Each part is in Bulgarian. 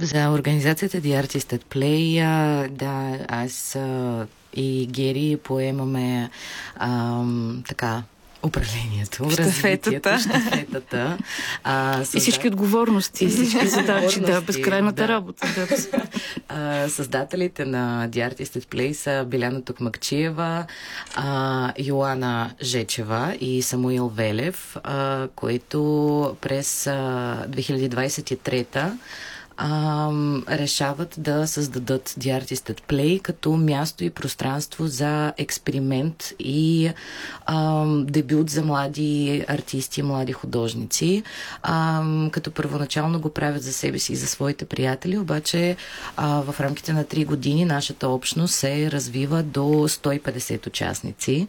За организацията The Artist at Play, да, аз и Гери поемаме така управлението, щафетата. И всички отговорности, всички задачи, безкрайната работа. Създателите на The Artist at Play са Биляна Токмакчиева, Йоана Жечева и Самуил Велев, които през 2023 решават да създадат The Artist at Play като място и пространство за експеримент и дебют за млади артисти, млади художници. Като първоначално го правят за себе си и за своите приятели, обаче в рамките на 3 години нашата общност се развива до 150 участници.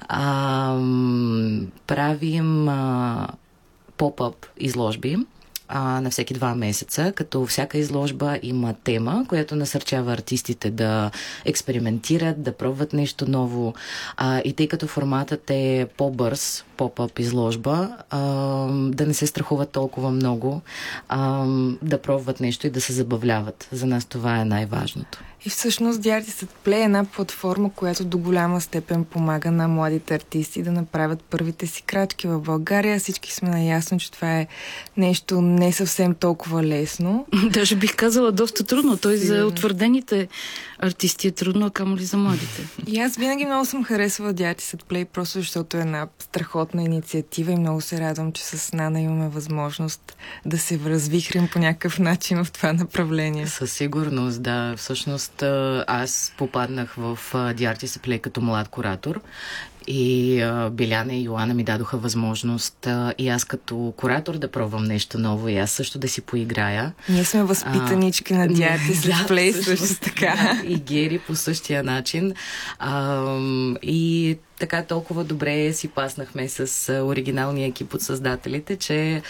Правим поп-ъп изложби на всеки 2 месеца, като всяка изложба има тема, която насърчава артистите да експериментират, да пробват нещо ново. И тъй като форматът е по-бърз, поп-ъп изложба, да не се страхуват толкова много, да пробват нещо и да се забавляват. За нас това е най-важното. И всъщност The Artist at Play е една платформа, която до голяма степен помага на младите артисти да направят първите си крачки в България. Всички сме наясно, че това е нещо не съвсем толкова лесно. Даже бих казала доста трудно. Той за утвърдените артисти е трудно, а камо ли за младите. И аз винаги много съм харесвала The Artist at Play, просто защото е една страхотна инициатива и много се радвам, че с Нана имаме възможност да се развихрим по някакъв начин в това направление. Със сигурност, да. Всъщност аз попаднах в The Artist at Play като млад куратор и Биляна и Йоана ми дадоха възможност и аз като куратор да пробвам нещо ново и аз също да си поиграя. Ние сме възпитанички на The Artist at Play, също така. И Гери по същия начин. И така толкова добре си паснахме с оригиналния екип от създателите, че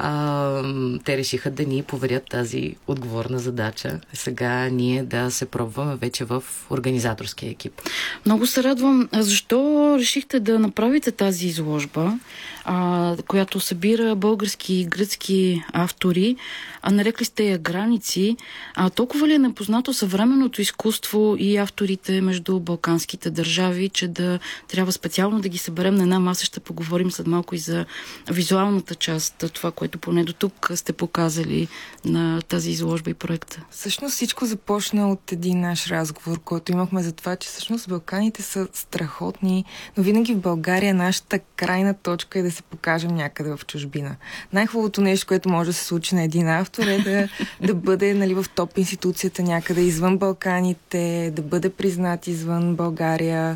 те решиха да ни поверят тази отговорна задача. Сега ние да се пробваме вече в организаторския екип. Много се радвам. Защо решихте да направите тази изложба, която събира български и гръцки автори, нарекли сте я Граници? Толкова ли е непознато съвременното изкуство и авторите между балканските държави, че да трябва специално да ги съберем на една маса? Ще поговорим след малко и за визуалната част, това, което поне до тук сте показали на тази изложба и проекта. Всъщност всичко започна от един наш разговор, който имахме за това, че всъщност Балканите са страхотни, но винаги в България нашата крайна точка е да се покажем някъде в чужбина. Най-хубавото нещо, което може да се случи на един автор е да бъде в топ институцията някъде извън Балканите, да бъде признат извън България.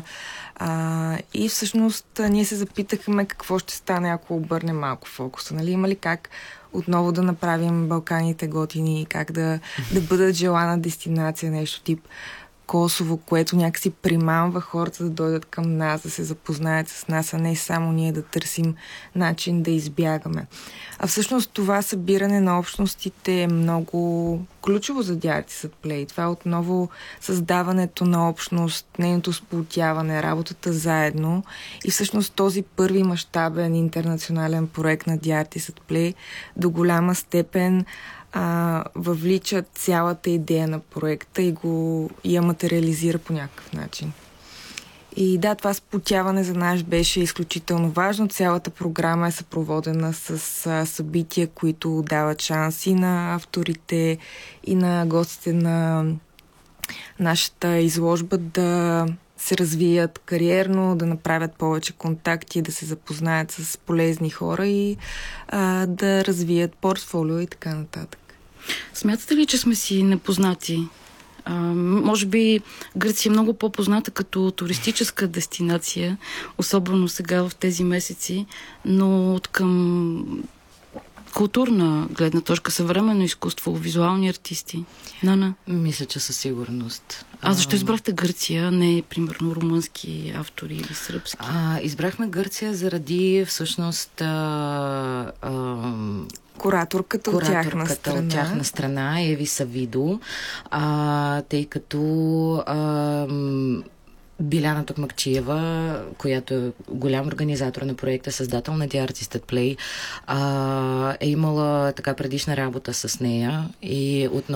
И всъщност ние се запитахме какво ще стане, ако обърнем малко фокуса. Има ли как отново да направим Балканите готини, как да бъдат желана дестинация, нещо тип Косово, което някакси примамва хората да дойдат към нас, да се запознаят с нас, а не само ние да търсим начин да избягаме. А всъщност това събиране на общностите е много ключово за The Artist at Play. Това е отново създаването на общност, нейното сплотяване, работата заедно. И всъщност този първи мащабен интернационален проект на The Artist at Play до голяма степен въвлича цялата идея на проекта и я материализира по някакъв начин. И да, това сплотяване за нас беше изключително важно. Цялата програма е съпроводена с събития, които дават шанс и на авторите, и на гостите на нашата изложба да се развият кариерно, да направят повече контакти, да се запознаят с полезни хора и да развият портфолио и така нататък. Смятате ли, че сме си непознати? Може би Гърция е много по-позната като туристическа дестинация, особено сега в тези месеци, но от към културна гледна точка, съвременно изкуство, визуални артисти. Нана? Мисля, че със сигурност. Защо избрахте Гърция, не примерно румънски автори или сръбски? Избрахме Гърция заради всъщност кураторката от тяхна страна Еви Савидо, тъй като Биляна Токмакчиева, която е голям организатор на проекта, създател на The Artist at Play, е имала така предишна работа с нея и отново